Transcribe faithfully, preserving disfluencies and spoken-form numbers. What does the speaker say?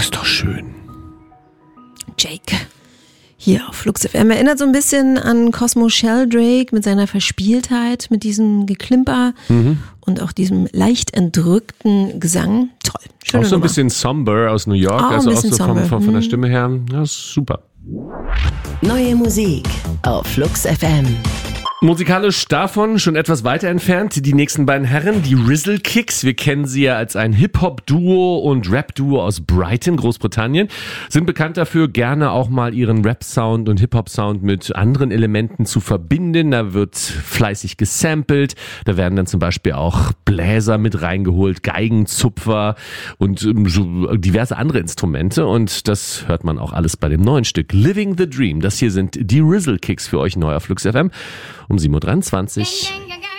ist doch schön. Jake. Hier auf Flux F M. Erinnert so ein bisschen an Cosmo Sheldrake mit seiner Verspieltheit, mit diesem Geklimper mhm. und auch diesem leicht entrückten Gesang. Toll. Schöne auch so ein Nummer. bisschen somber aus New York, oh, also auch so von, von, von der hm. Stimme her. Ja, ist super. Neue Musik auf Flux F M. Musikalisch davon schon etwas weiter entfernt, die nächsten beiden Herren, die Rizzle Kicks. Wir kennen sie ja als ein Hip-Hop-Duo und Rap-Duo aus Brighton, Großbritannien. Sind bekannt dafür, gerne auch mal ihren Rap-Sound und Hip-Hop-Sound mit anderen Elementen zu verbinden. Da wird fleißig gesampelt. Da werden dann zum Beispiel auch Bläser mit reingeholt, Geigenzupfer und so diverse andere Instrumente. Und das hört man auch alles bei dem neuen Stück Living the Dream. Das hier sind die Rizzle Kicks für euch neu auf Flux F M. Um sieben Uhr dreiundzwanzig.